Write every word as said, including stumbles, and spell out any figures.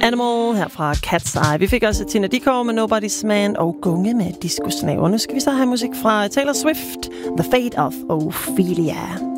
Animal her fra Cat's Eye. Vi fik også Tina Dickow med Nobody's Man og Gunge med Disco Snæver. Nu skal vi så have musik fra Taylor Swift, The Fate of Ophelia.